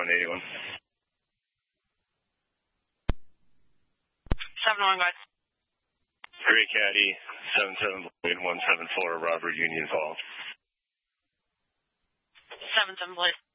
81. 7-1, guys. Great Caddy, 77 Blade 174, Robert Union Falls. 7-7 Blade.